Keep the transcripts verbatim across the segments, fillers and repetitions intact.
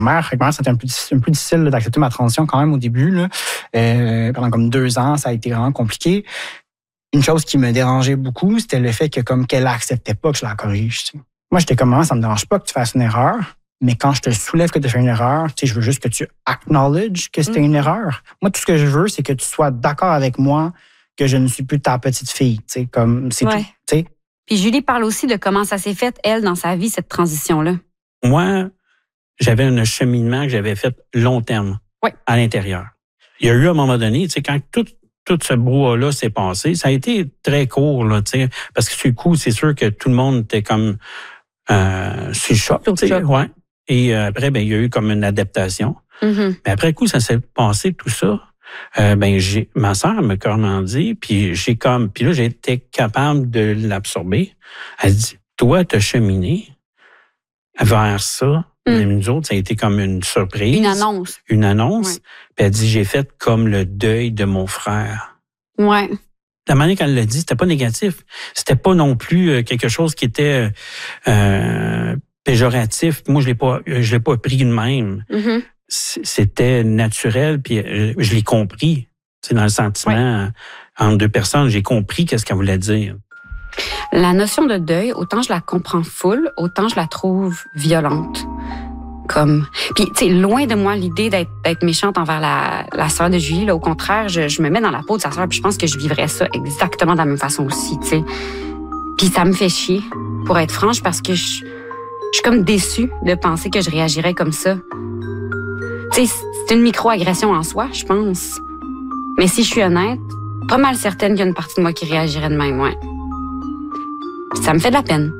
mère. Fait que moi, c'était un peu, un peu difficile là, d'accepter ma transition quand même au début. Là. Euh, pendant comme deux ans, ça a été vraiment compliqué. Une chose qui me dérangeait beaucoup, c'était le fait que comme qu'elle acceptait pas que je la corrige. Tu sais. Moi, j'étais comme, ah, ça me dérange pas que tu fasses une erreur, mais quand je te soulève que tu fais une erreur, tu sais, je veux juste que tu acknowledge que c'était mm. une erreur. Moi, tout ce que je veux, c'est que tu sois d'accord avec moi que je ne suis plus ta petite fille. Tu sais, comme c'est ouais. tout. Tu sais. Puis Julie parle aussi de comment ça s'est fait, elle, dans sa vie, cette transition-là. Moi, j'avais un cheminement que j'avais fait long terme ouais. à l'intérieur. Il y a eu un moment donné, tu sais, quand tout tout ce brouhaha-là s'est passé. Ça a été très court, là, tu sais, parce que sur le coup, c'est sûr que tout le monde était comme euh, sur le choc, tu sais, ouais. Et euh, après, ben il y a eu comme une adaptation. Mm-hmm. Mais après coup, ça s'est passé tout ça. Euh, ben j'ai ma sœur m'a carrément dit, puis j'ai comme, puis là j'ai été capable de l'absorber. Elle dit, toi, t'as cheminé vers ça. Mm. Mais nous autres, ça a été comme une surprise. Une annonce. Une annonce. Ouais. Puis elle dit, j'ai fait comme le deuil de mon frère. Ouais. La manière qu'elle l'a dit, c'était pas négatif. C'était pas non plus quelque chose qui était euh, péjoratif. Moi, je l'ai pas, je l'ai pas pris de même. Mm-hmm. C'était naturel, puis je l'ai compris. C'est dans le sentiment ouais. entre deux personnes, j'ai compris qu'est-ce qu'elle voulait dire. La notion de deuil, autant je la comprends full, autant je la trouve violente. Comme, puis tu sais, loin de moi l'idée d'être, d'être méchante envers la, la sœur de Julie. Là, au contraire, je, je me mets dans la peau de sa sœur, puis je pense que je vivrais ça exactement de la même façon aussi, tu sais. Puis ça me fait chier, pour être franche, parce que je, je suis comme déçue de penser que je réagirais comme ça. Tu sais, c'est une micro-agression en soi, je pense. Mais si je suis honnête, pas mal certaine qu'il y a une partie de moi qui réagirait de même, ouais. Ça me fait de la peine.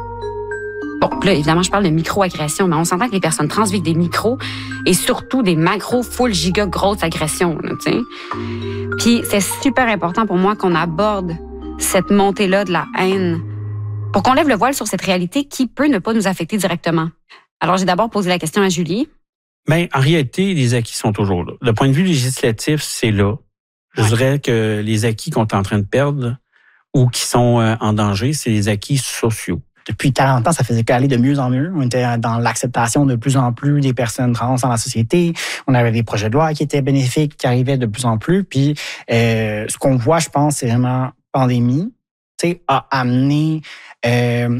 Bon, là, évidemment, je parle de micro-agression, mais on s'entend que les personnes trans vivent des micros et surtout des macro, full, giga, grosses agressions, tu sais. Puis c'est super important pour moi qu'on aborde cette montée-là de la haine pour qu'on lève le voile sur cette réalité qui peut ne pas nous affecter directement. Alors, j'ai d'abord posé la question à Julie. Bien, en réalité, les acquis sont toujours là. Le point de vue législatif, c'est là. Je ouais. dirais que les acquis qu'on est en train de perdre ou qui sont en danger, c'est les acquis sociaux. Depuis quarante ans, ça faisait qu'aller de mieux en mieux. On était dans l'acceptation de plus en plus des personnes trans dans la société. On avait des projets de loi qui étaient bénéfiques, qui arrivaient de plus en plus. Puis, euh, ce qu'on voit, je pense, c'est vraiment pandémie, tu sais, a amené euh,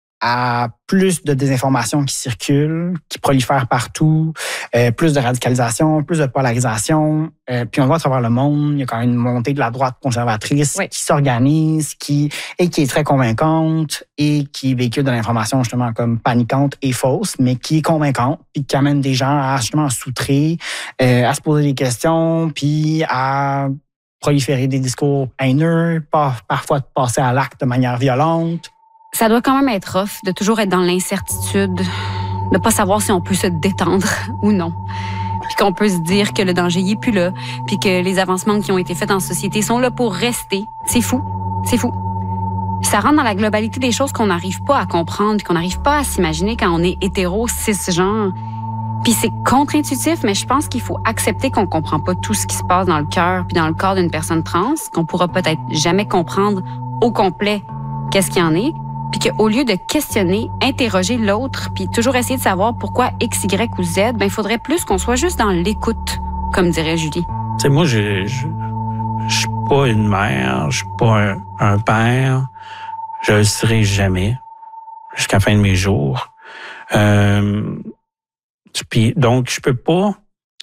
à plus de désinformation qui circule, qui prolifère partout, euh, plus de radicalisation, plus de polarisation. Euh, puis on le voit à travers le monde, il y a quand même une montée de la droite conservatrice oui. qui s'organise, qui et qui est très convaincante et qui véhicule de l'information justement comme paniquante et fausse, mais qui est convaincante puis qui amène des gens à justement s'outrer, euh, à se poser des questions, puis à proliférer des discours haineux, par, parfois de passer à l'acte de manière violente. Ça doit quand même être rough de toujours être dans l'incertitude, de pas savoir si on peut se détendre ou non. Puis qu'on peut se dire que le danger n'est plus là, puis que les avancements qui ont été faits en société sont là pour rester. C'est fou, c'est fou. Ça rentre dans la globalité des choses qu'on n'arrive pas à comprendre, puis qu'on n'arrive pas à s'imaginer quand on est hétéro, cisgenre. Puis c'est contre-intuitif, mais je pense qu'il faut accepter qu'on comprend pas tout ce qui se passe dans le cœur puis dans le corps d'une personne trans, qu'on pourra peut-être jamais comprendre au complet qu'est-ce qu'il y en est. Puis qu'au lieu de questionner, interroger l'autre, puis toujours essayer de savoir pourquoi X, Y ou Z, ben il faudrait plus qu'on soit juste dans l'écoute, comme dirait Julie. Tu sais, moi, je je je suis pas une mère, je suis pas un, un père, je le serai jamais jusqu'à la fin de mes jours. Euh, puis donc, je peux pas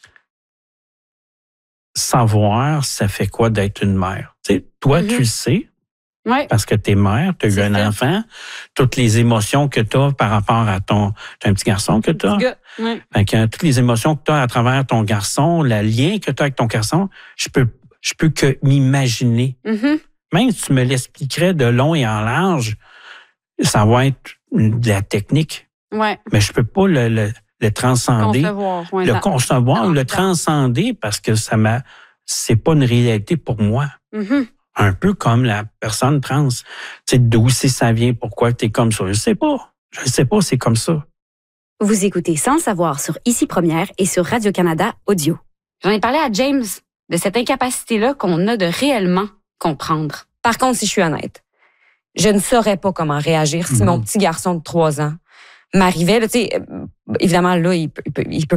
savoir ça fait quoi d'être une mère. Tu sais, toi, mm-hmm. tu le sais. Ouais. Parce que t'es mère, t'as eu un fait. enfant, toutes les émotions que t'as par rapport à ton, t'as un petit garçon que t'as. Ouais. Fait que toutes les émotions que t'as à travers ton garçon, le lien que t'as avec ton garçon, je peux, je peux que m'imaginer. Mm-hmm. Même si tu me l'expliquerais de long et en large, ça va être de la technique. Ouais. Mais je peux pas le, le, le transcender. Concevoir. Ouais, le dans, concevoir, dans, le dans. transcender parce que ça m'a, c'est pas une réalité pour moi. Mm-hmm. Un peu comme la personne trans. Tu sais, d'où c'est ça vient, pourquoi t'es comme ça. Je sais pas. Je sais pas, c'est comme ça. Vous écoutez Sans savoir sur Ici Première et sur Radio-Canada Audio. J'en ai parlé à James de cette incapacité-là qu'on a de réellement comprendre. Par contre, si je suis honnête, je ne saurais pas comment réagir si mmh. mon petit garçon de trois ans m'arrivait, là, tu sais, évidemment, là, il peut, il peut, il peut